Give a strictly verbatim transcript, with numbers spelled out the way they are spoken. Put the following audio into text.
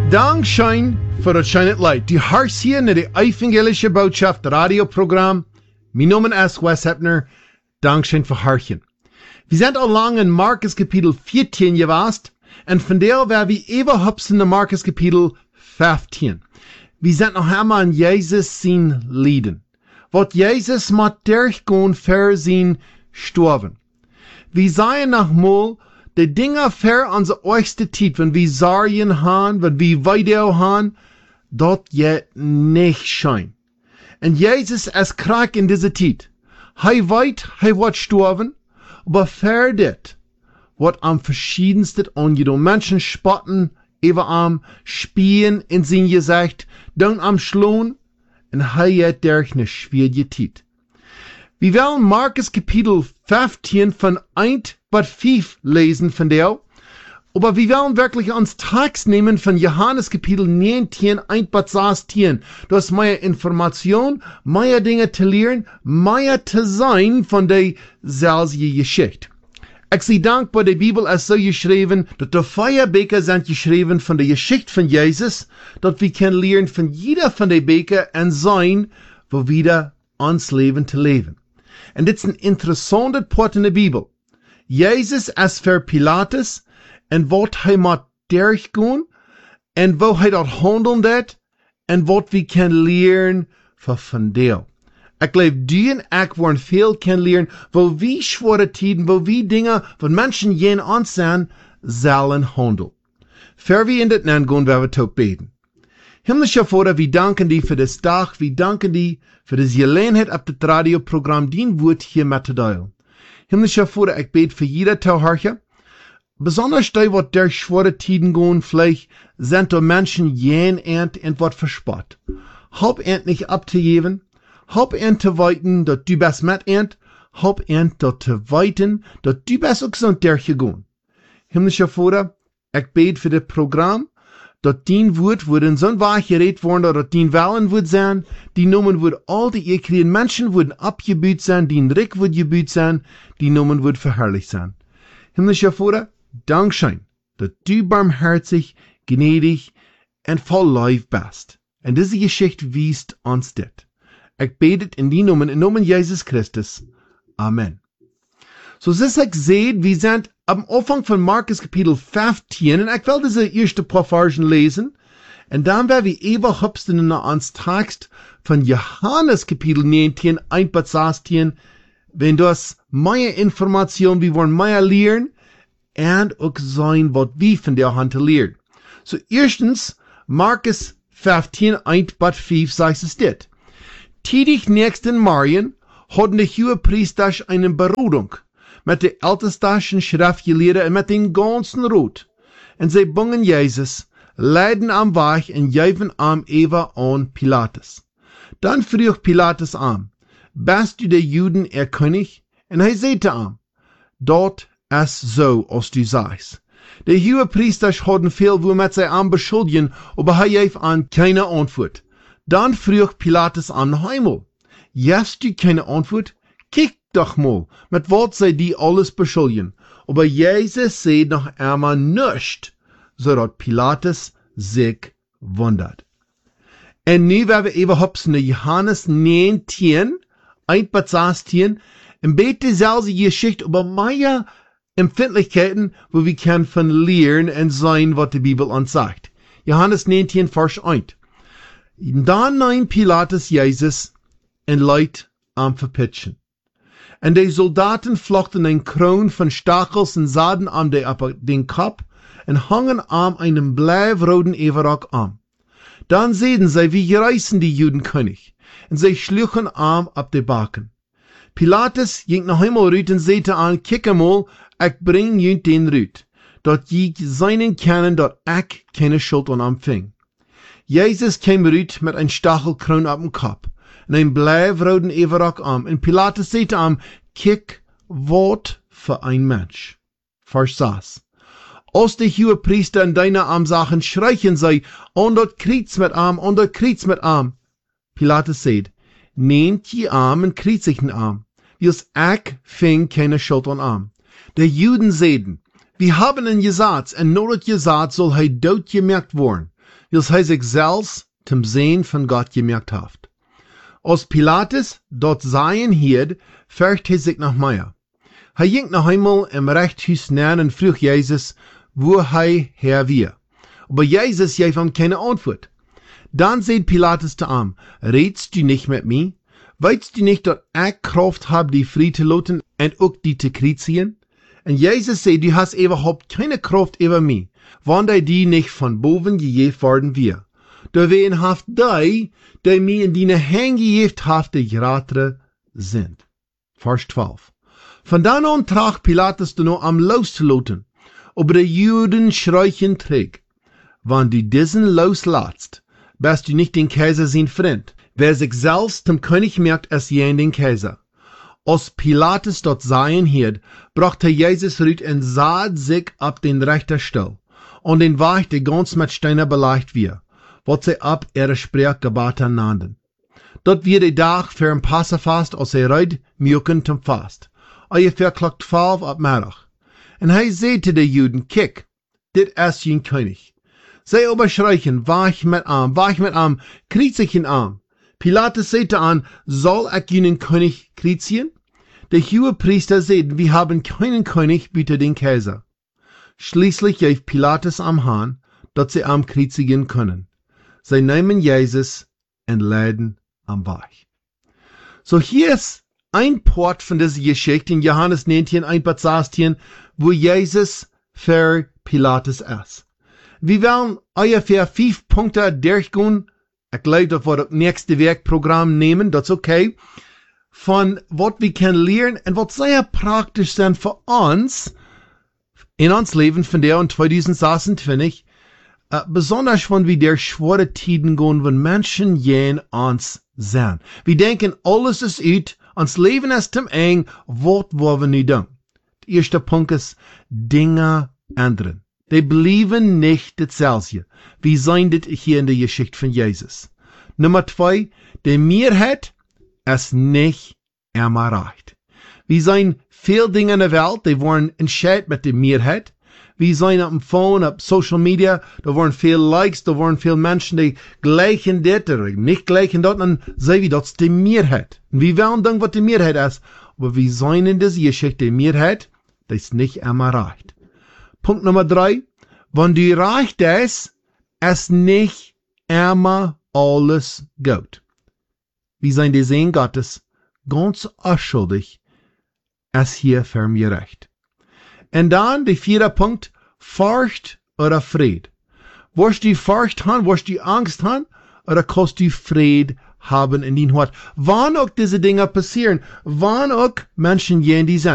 Dankschein voor het schijnend light. Die hars hier naar de evangelische boodschap, het radioprogram. Mijn naam is Wes Hepner. Dankschein voor hartjen. We zijn al lang in Markus kapitel veertien geweest. En vandaar waar we even hupsen in Markus kapitel vijftien. We zijn nog helemaal in Jezus zien lieden. Wat Jezus moet durchgaan voor zijn sterven. We zijn nog mal de dingen ver onze oudste tijd, wenn we zargen han, wenn we weideel han, dat je niet schijn. En Jezus is krank in deze tijd. Hij weet, hij wordt sterven, aber ver dit, wat am verschiedenste ongedaan. Menschen spotten even am, spielen in zijn gezicht, dan am schloon, en hij het durch ne schwierige tijd. Wir wollen Markus kapitel vijftien von eins bis vijf lesen von der, aber wir wollen wirklich uns Text nehmen von Johannes kapitel negentien, eins bis zestien. Das ist mehr Information, mehr Dinge zu lernen, mehr zu sein von der selben Geschichte. Ich sei dankbar, die Bibel ist so geschrieben, dass die vier Bücher sind geschrieben von der Geschichte von Jesus, dass wir können lernen von jeder von den Büchern und sein, wo wieder uns Leben zu leben. En dit is een interessante part in de Bibel. Jezus is voor Pilatus en wat hij moet durchgaan en hoe hij dat handelt dat en wat we kunnen leren van vandaag. Ik geloof, die en ik worden veel kunnen leren wo we schwere tijden, wo we dingen wat mensen jen ons zijn, zullen handelen. Voor we in dit naam gaan, waar we tot beten. Himmlische Vater, we danken die voor deze dag, we danken die voor de gelegenheid op het radioprogram, die woord hier met te delen. Himmlische Vater, ik bid voor jeder Tauharche, besonders die wat der schwere tijden gaan, vielleicht sind er Menschen jen ent en wat verspot. Help ent nicht abzugeven, help ent te weten dat du best met ent, help ent dat te weten dat du best ook zo'n derge gaan. Himmlische Vater, ik bid voor dit programma, dat dien woord worden zo'n waar gereed worden, dat dien wellen wordt zijn, die noemen wordt al die ekriën mensen worden abgebuut zijn, die rik wordt gebuut zijn, die noemen wordt verherrlicht zijn. Himmlische Vater, dankschein, dat du barmherzig, gnädig en vol lief bist. En deze geschichte wiest ons dit. Ik bid het in die noemen, in noemen Jezus Christus. Amen. So zoals ik zei, we zijn am Anfang von Markus kapitel vijftien, en ik wil deze eerste paar versen lezen, en dan werden we even hupsten naar ons tekst van Johannes kapitel negentien, eins bis zestien, wenn das mehr Information, wir wollen mehr lernen, und auch sein, was wir von der Hand lernen. So erstens, Markus vijftien, eins bis vijf sagt es dit. Tidig nächsten Morgen hatten die Hohepriesters eine Berodung mit den ältesten Schriftgelehrten und mit den ganzen Rot. Und sie bringen Jesus, leiden am Weg und geben am Eva an Pilatus. Dann frug Pilatus an, bist du der Juden ihr König? Und er sagte am, dort ist so, als du sagst. Die Hohepriester hatten viel, wo mit sie an beschuldigen, aber er gab an keine Antwort. Dann frug Pilatus an noch einmal, hast du keine Antwort? Kick doch mal, mit was sie die alles beschuldigen. Aber Jesus sagt noch einmal nichts, so dass Pilatus sich wundert. Und nu werden wir eben hupsen in Johannes negentien, eins bis zestien, ein bisschen dieselbe Geschichte, aber mehr Empfindlichkeiten, wo wir können von lernen und sein, was die Bibel uns sagt. Johannes negentien, Vers eins. Dann nahm Pilatus Jesus und Leid am Verpitchen. Und die Soldaten flochten ein Kron von Stachels und Saden an den Kopf und hangen am einem bleivroten Everrock an. Dann sehen sie, wie gereißen die Judenkönig, und sie schluchen am ab die Backen. Pilatus ging noch einmal rüt und sagte an, kick einmal, ich bring jünt den rüt, dort je seinen kennen, dort ich keine Schuld an am fing. Jesus kam rüt mit ein Stachelkron ab dem Kopf und ein bleivroten Everrock an, und Pilatus sagte am, kick, wat für ein Mensch. Vers sechs. Als die Hohepriester in deiner Arm sachen, schreien sie, und dort kriegt's mit Arm, und dort kriegt's mit Arm. Pilatus sagt, nehmt je Arm und kriegt sich den Arm. Wies ich fing keine Schuld an Arm. Die Juden sagten, wir haben ihn gesagt, und nur das gesagt soll er dort gemerkt worden. wils hij sich selbst zum Sehen von Gott gemerkt haft. Als Pilatus dort sein hierd, fürcht hij sich nach Meier. Hij ging noch einmal im Rechthuis nähen und frug Jesus, wo hij her wir. Aber Jesus gab ihm keine Antwort. Dann sagt Pilatus zu ihm, redst du nicht mit mir? Weißt du nicht, dass ich Kraft habe, die frei zu lassen und auch die zu kreuzigen? Und Jesus sagt, du hast überhaupt keine Kraft über mich, wann die nicht von boven gegeben worden wir. Da wen haft die, die mir in deine Hände gegeben haft, die Ratere sind. Vers zwölf. Von dann an trag Pilatus dann noch am loszulassen, aber die Juden schreien träg. Wann du diesen loslässt, bist du nicht den Kaiser sein Freund. Wer sich selbst zum König merkt, ist jen den Kaiser. Als Pilatus dort sein hielt, brachte Jesus rüt und sah sich ab den Richterstuhl, und den Weich, der ganz mit Steiner beleicht wir, wat sie ab ihre Sprechgebete nannten. Dort wird der Tag für ein Passafast, als er reid, mjuken zum Fast. Ungefähr klock twaalf ab Mittag. Und hij zei zu den Juden, kijk, dit ist jen König. Zij überschreien, weich mit arm, weich mit arm, krieg in arm. Pilatus sagte an, soll ich jenen König kreuzigen? Der hohe Priester sagte, wir haben keinen König, bitte den Kaiser. Schließlich gab Pilatus am Hahn, dass sie am kreuzigen können. Sie nehmen Jesus und leiden am Weich. So hier ist ein Part von dieser Geschichte in Johannes neunzehn, ein paar sechzehn, wo Jesus für Pilatus ist. Wir werden ungefähr fünf Punkte durchgehen. Ich glaube, das wird das nächste Werkprogramm nehmen, das ist okay. Von was wir können lernen und was sehr praktisch sein für uns in uns Leben von der und zwanzig sechsundzwanzig. Uh, besonders wenn wir durch schwere Tiden gehen, wenn Menschen jen uns sehen. Wir denken, alles ist ut, uns Leben ist zum eng, was wollen wir nicht tun? Der erste Punkt ist, Dinge ändern. Die bleiben nicht dasselbe. Wir sehen das hier in der Geschichte von Jesus. Nummer zwei, die Mehrheit ist nicht immer recht. Wir sehen viele Dinge in der Welt, die wollen entscheiden mit der Mehrheit. Wir sehen auf dem Phone, auf Social Media, da waren viele Likes, da waren viele Menschen, die gleichen das oder nicht gleichen das, und sehen wir, das ist die Mehrheit. Und wir wollen dann, was die Mehrheit ist, aber wir sehen in dieser Geschichte, die Mehrheit, das ist nicht immer recht. Punkt Nummer drei, wenn du reich ist, ist nicht immer alles gut. Wir sind die Sehen Gottes, ganz unschuldig, ist hier für mir recht. Und dann der vierte Punkt, Furcht oder Fried. Wirst du Furcht haben, wirst du Angst haben, oder kannst du Fried haben in dein Hort? Wann auch diese Dinge passieren, wann auch Menschen gehen, die sind.